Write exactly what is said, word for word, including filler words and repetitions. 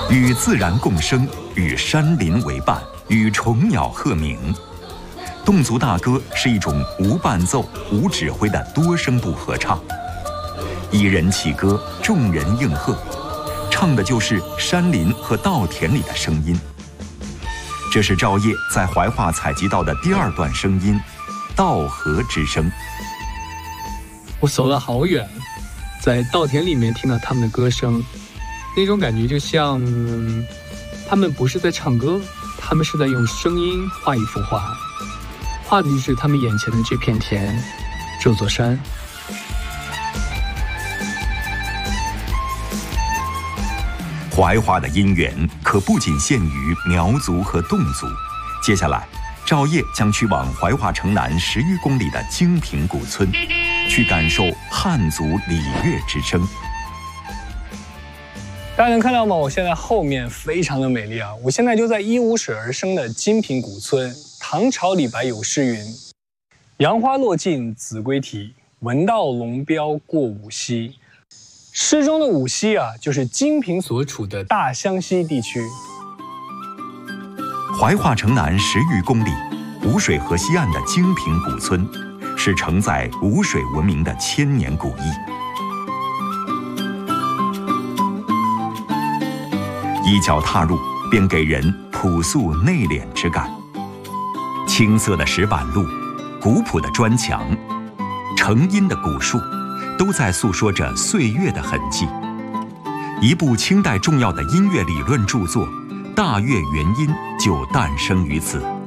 与自然共生，与山林为伴，与虫鸟鹤鸣。侗族大歌是一种无伴奏、无指挥的多声部合唱，一人起歌，众人应和，唱的就是山林和稻田里的声音。这是赵烨在怀化采集到的第二段声音，稻禾之声。 我走了好远，在稻田里面听到他们的歌声，那种感觉就像、嗯、他们不是在唱歌，他们是在用声音画一幅画，画的就是他们眼前的这片田，这座山。 怀化的音源可不仅限于苗族和侗族，接下来赵烨将去往怀化城南十余公里的精平古村，去感受汉族礼乐之声。 大家能看到吗？我现在后面非常的美丽啊！我现在就在依无水而生的精平古村。唐朝李白有诗云：“杨花落尽子规啼，闻道龙标过五溪。”诗中的五溪啊，就是精平所处的大湘西地区。 怀化城南十余公里，吴水河西岸的精平古村，是承载吴水文明的千年古意。一脚踏入，便给人朴素内敛之感。青色的石板路，古朴的砖墙，成荫的古树，都在诉说着岁月的痕迹。一部清代重要的音乐理论著作《大乐元音》就诞生于此。